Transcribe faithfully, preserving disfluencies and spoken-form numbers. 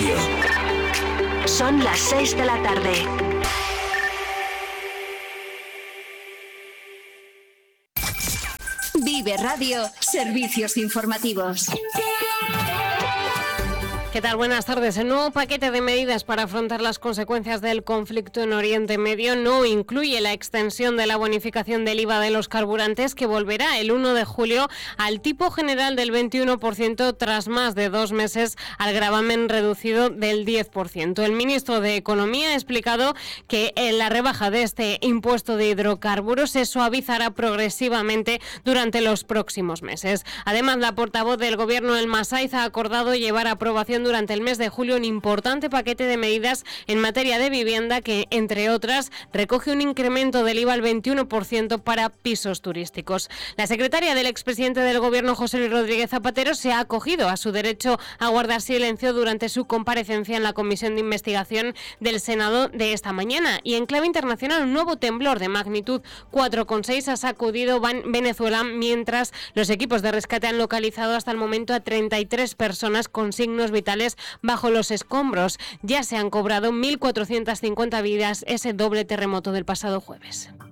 Radio. Son las seis de la tarde. Vive Radio, servicios informativos. ¿Qué tal? Buenas tardes. El nuevo paquete de medidas para afrontar las consecuencias del conflicto en Oriente Medio no incluye la extensión de la bonificación del I V A de los carburantes, que volverá el uno de julio al tipo general del veintiuno por ciento tras más de dos meses al gravamen reducido del diez por ciento. El ministro de Economía ha explicado que la rebaja de este impuesto de hidrocarburos se suavizará progresivamente durante los próximos meses. Además, la portavoz del Gobierno, Elma Saiz, ha acordado llevar a aprobación durante el mes de julio un importante paquete de medidas en materia de vivienda que, entre otras, recoge un incremento del I V A al veintiuno por ciento para pisos turísticos. La secretaria del expresidente del Gobierno, José Luis Rodríguez Zapatero, se ha acogido a su derecho a guardar silencio durante su comparecencia en la Comisión de Investigación del Senado de esta mañana. Y en clave internacional, un nuevo temblor de magnitud cuatro coma seis ha sacudido Venezuela, mientras los equipos de rescate han localizado hasta el momento a treinta y tres personas con signos vitales bajo los escombros. Ya se han cobrado mil cuatrocientas cincuenta vidas ese doble terremoto del pasado jueves.